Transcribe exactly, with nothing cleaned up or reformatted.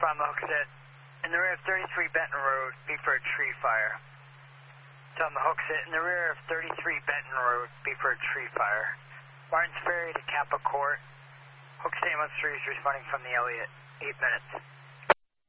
From the Hooksett. In the rear of thirty-three Benton Road, be for a tree fire. Tom the Hooksett. In the rear of thirty-three Benton Road, be for a tree fire. Martins Ferry to Kappa Court. Hooksett one three is responding from the Elliott. Eight minutes.